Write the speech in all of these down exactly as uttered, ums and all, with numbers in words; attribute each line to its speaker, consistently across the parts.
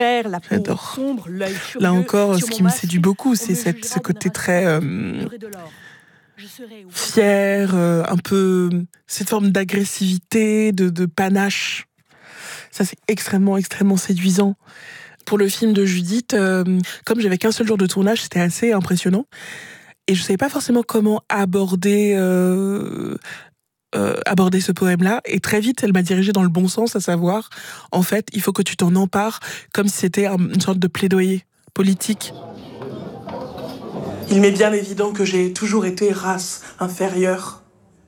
Speaker 1: J'adore. Là encore, ce qui me séduit beaucoup, c'est cette, ce côté très euh, fier, euh, un peu cette forme d'agressivité, de, de panache. Ça, c'est extrêmement, extrêmement séduisant. Pour le film de Judith, euh, comme j'avais qu'un seul jour de tournage, c'était assez impressionnant. Et je savais pas forcément comment aborder... Euh, Euh, aborder ce poème-là, et très vite elle m'a dirigée dans le bon sens, à savoir, en fait, il faut que tu t'en empares comme si c'était un, une sorte de plaidoyer politique. Il m'est bien évident que j'ai toujours été race inférieure.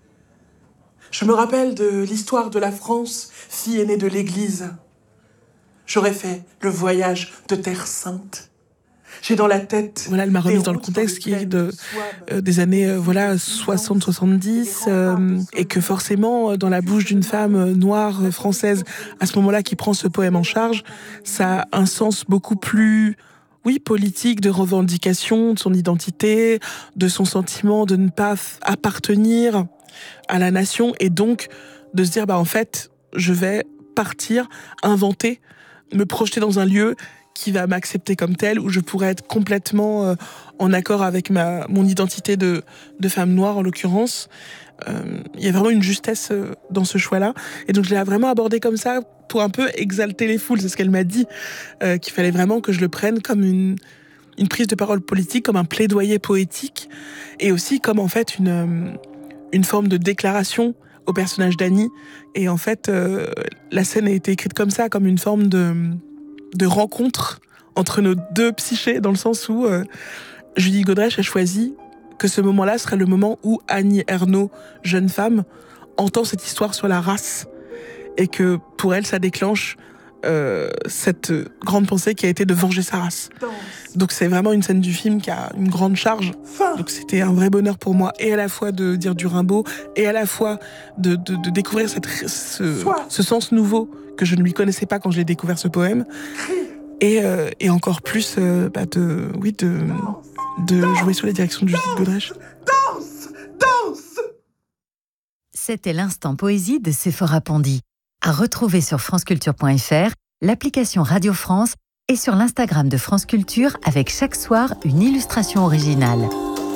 Speaker 1: Je me rappelle de l'histoire de la France, fille aînée de l'Église. J'aurais fait le voyage de Terre Sainte. J'ai dans la tête... Voilà, elle m'a remise dans le contexte qui est de, euh, des années euh, voilà, soixante soixante-dix, euh, et que forcément, dans la bouche d'une femme noire française, à ce moment-là, qui prend ce poème en charge, ça a un sens beaucoup plus... Oui, politique, de revendication de son identité, de son sentiment de ne pas appartenir à la nation, et donc de se dire, bah en fait, je vais partir, inventer, me projeter dans un lieu qui va m'accepter comme telle, où je pourrais être complètement euh, en accord avec ma, mon identité de, de femme noire, en l'occurrence. Euh, il y a vraiment une justesse euh, dans ce choix-là. Et donc, je l'ai vraiment abordé comme ça, pour un peu exalter les foules. C'est ce qu'elle m'a dit, euh, qu'il fallait vraiment que je le prenne comme une, une prise de parole politique, comme un plaidoyer poétique, et aussi comme, en fait, une, euh, une forme de déclaration au personnage d'Annie. Et en fait, euh, la scène a été écrite comme ça, comme une forme de... de rencontre entre nos deux psychés, dans le sens où euh, Judith Godrèche a choisi que ce moment-là serait le moment où Annie Ernaux, jeune femme, entend cette histoire sur la race, et que pour elle, ça déclenche euh, cette grande pensée qui a été de venger sa race. Donc c'est vraiment une scène du film qui a une grande charge. Donc c'était un vrai bonheur pour moi, et à la fois de dire du Rimbaud, et à la fois de, de, de découvrir cette, ce, ce sens nouveau que je ne lui connaissais pas quand je l'ai découvert, ce poème, et, euh, et encore plus euh, bah de, oui, de, de jouer sous la direction de Judith Godrèche.
Speaker 2: Danse, danse.
Speaker 3: C'était l'instant poésie de Sephora Pandy, à retrouver sur franceculture point f r, l'application Radio France et sur l'Instagram de France Culture, avec chaque soir une illustration originale.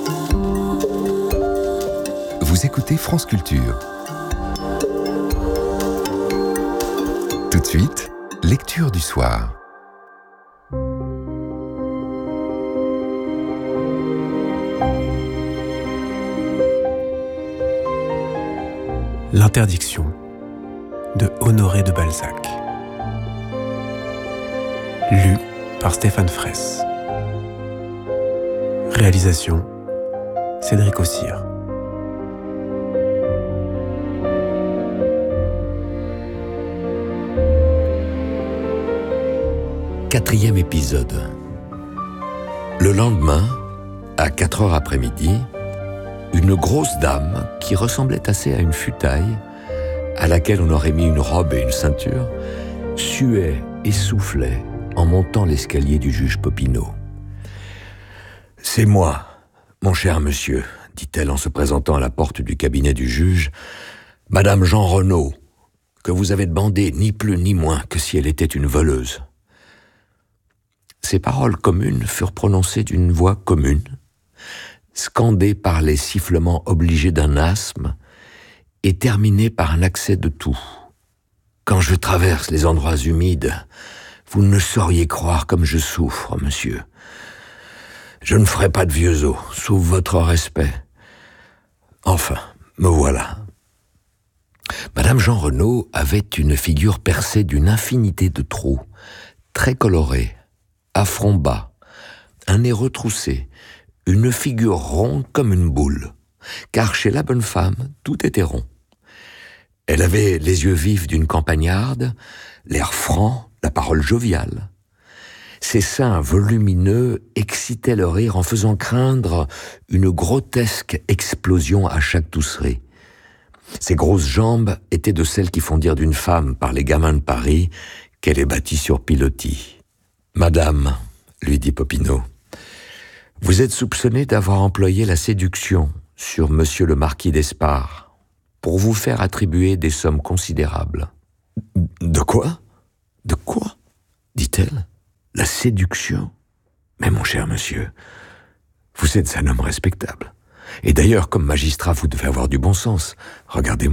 Speaker 4: Vous écoutez France Culture. Tout de suite, lecture du soir.
Speaker 5: L'interdiction de Honoré de Balzac. Lu par Stéphane Fraisse. Réalisation Cédric Ossire.
Speaker 6: Quatrième épisode. Le lendemain, à quatre heures après-midi, une grosse dame qui ressemblait assez à une futaille, à laquelle on aurait mis une robe et une ceinture, suait et soufflait en montant l'escalier du juge Popinot. « C'est moi, mon cher monsieur, dit-elle en se présentant à la porte du cabinet du juge, Madame Jean Renaud, que vous avez demandé ni plus ni moins que si elle était une voleuse. » Ces paroles communes furent prononcées d'une voix commune, scandées par les sifflements obligés d'un asthme et terminées par un accès de toux. Quand je traverse les endroits humides, vous ne sauriez croire comme je souffre, monsieur. Je ne ferai pas de vieux os, sous votre respect. Enfin, me voilà. Madame Jean Renaud avait une figure percée d'une infinité de trous, très colorée, à front bas, un nez retroussé, une figure ronde comme une boule, car chez la bonne femme, tout était rond. Elle avait les yeux vifs d'une campagnarde, l'air franc, la parole joviale. Ses seins volumineux excitaient le rire en faisant craindre une grotesque explosion à chaque tousserie. Ses grosses jambes étaient de celles qui font dire d'une femme par les gamins de Paris qu'elle est bâtie sur pilotis. « Madame, lui dit Popinot, vous êtes soupçonnée d'avoir employé la séduction sur monsieur le marquis d'Espard pour vous faire attribuer des sommes considérables. »« De quoi ? De quoi ? dit-elle. La séduction? Mais mon cher monsieur, vous êtes un homme respectable. Et d'ailleurs, comme magistrat, vous devez avoir du bon sens. Regardez-moi.